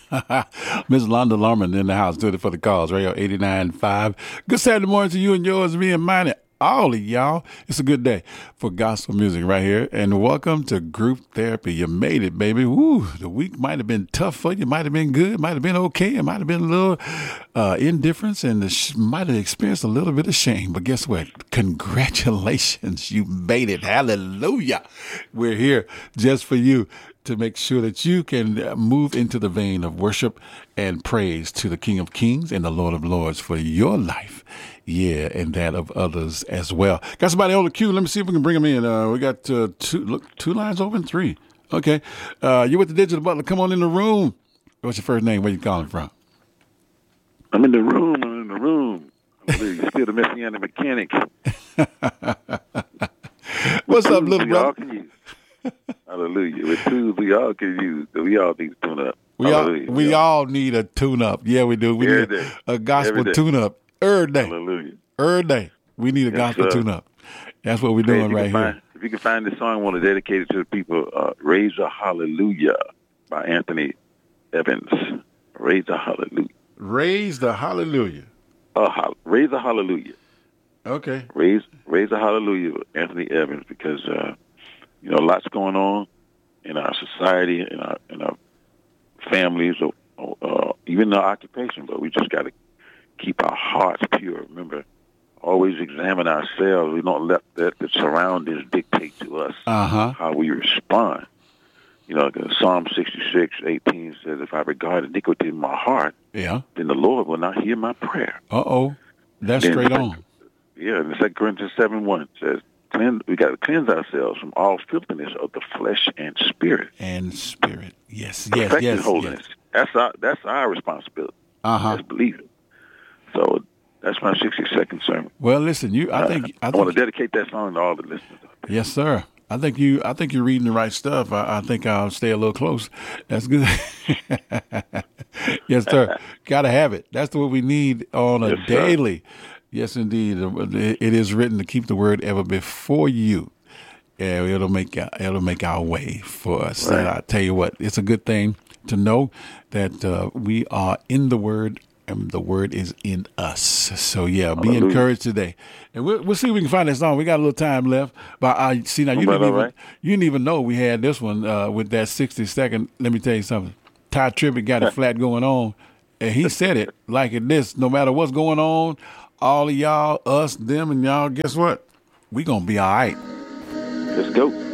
Miss Londa Lorman in the house, doing it for the cause, Radio 89.5. Good Saturday morning to you and yours, me and mine, and all of y'all. It's a good day for gospel music right here. And welcome to Group Therapy. You made it, baby. Woo, the week might have been tough for you. Might have been good. Might have been okay. It might have been a little indifference, and might have experienced a little bit of shame. But guess what? Congratulations. You made it. Hallelujah. We're here just for you, to make sure that you can move into the vein of worship and praise to the King of Kings and the Lord of Lords for your life. Yeah, and that of others as well. Got somebody on the queue. Let me see if we can bring them in. We got two lines open, three. Okay. You with the Digital Butler. Come on in the room. What's your first name? Where you calling from? I'm in the room. You still the Messianic mechanic. What's up, little brother? Hallelujah. With tools we all can use. We all need to tune up. We all need a tune-up. Yeah, we do. We need a gospel tune-up every day. Hallelujah. Every day. We need a gospel tune-up. That's what we're doing right here. If you can find this song, I want to dedicate it to the people. Raise a Hallelujah by Anthony Evans. Raise a Hallelujah. Raise the Hallelujah. Raise a Hallelujah. Okay. Raise a Hallelujah, Anthony Evans, because lots going on in our society, in our families, or even our occupation. But we just got to keep our hearts pure. Remember, always examine ourselves. We don't let the surroundings dictate to us how we respond. Psalm 66:18 says, "If I regard iniquity in my heart, then the Lord will not hear my prayer." That's straight on. Yeah, and 2 Corinthians 7:1 says, we got to cleanse ourselves from all filthiness of the flesh and spirit. Yes. Holiness. Yes. That's our responsibility as believers. So that's my 60-second sermon. Well, listen, I want to dedicate that song to all the listeners out there. Yes, sir. I think you're reading the right stuff. I think I'll stay a little close. That's good. Yes, sir. Got to have it. That's what we need on a daily. Sir. Yes, indeed. It is written to keep the word ever before you. Yeah, it'll make our way for us. Right. And I tell you what, it's a good thing to know that we are in the word and the word is in us. So yeah, be encouraged today. And we'll see if we can find that song. We got a little time left. But I see now you didn't even know we had this one with that 60-second. Let me tell you something. Ty Tribbett got it flat going on, and he said it like this: no matter what's going on, all of y'all, us, them, and y'all, guess what? We gonna be all right. Let's go.